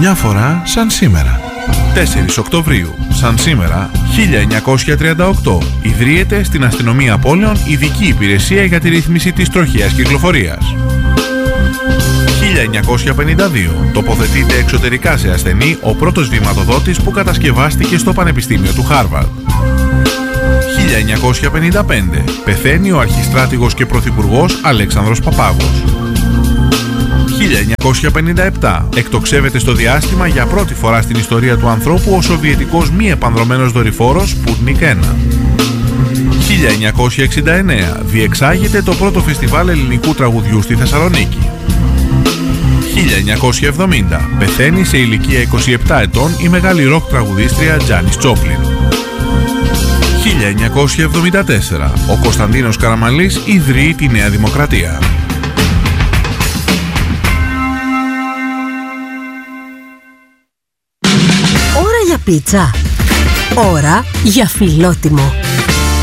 Μια φορά σαν σήμερα. 4 Οκτωβρίου, σαν σήμερα, 1938, ιδρύεται στην Αστυνομία Πόλεων ειδική υπηρεσία για τη ρύθμιση της τροχαίας κυκλοφορίας. 1952, τοποθετείται εξωτερικά σε ασθενή ο πρώτος βηματοδότης που κατασκευάστηκε στο Πανεπιστήμιο του Χάρβαρντ. 1955, πεθαίνει ο αρχιστράτηγος και πρωθυπουργός Αλέξανδρος Παπάγος. 1957, εκτοξεύεται στο διάστημα για πρώτη φορά στην ιστορία του ανθρώπου ο σοβιετικός μη επανδρωμένος δορυφόρος Sputnik 1. 1969, διεξάγεται το πρώτο φεστιβάλ ελληνικού τραγουδιού στη Θεσσαλονίκη. 1970, πεθαίνει σε ηλικία 27 ετών η μεγάλη ροκ τραγουδίστρια Τζάνις Τζόπλιν. 1974, ο Κωνσταντίνος Καραμανλής ιδρύει τη Νέα Δημοκρατία. Ώρα για πίτσα. Ώρα για φιλότιμο.